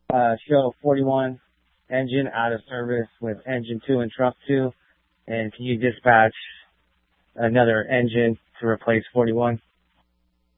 show 41 engine out of service with engine 2 and truck 2. And can you dispatch another engine to replace 41?